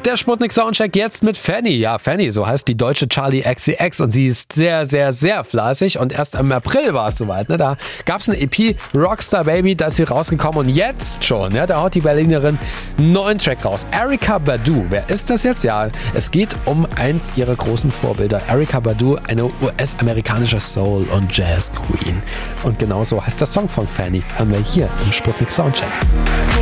Der Sputnik Soundcheck jetzt mit Fanny. Ja, Fanny, so heißt die deutsche Charli XCX und sie ist sehr, sehr, sehr fleißig und erst im April war es soweit. Ne? Da gab es eine EP, Rockstar Baby, da ist sie rausgekommen und jetzt schon, ja, da haut die Berlinerin einen neuen Track raus. Erykah Badu, wer ist das jetzt? Ja, es geht um eins ihrer großen Vorbilder. Erykah Badu, eine US-amerikanische Soul- und Jazz-Queen. Und genau so heißt der Song von Fanny. Haben wir hier im Sputnik Soundcheck.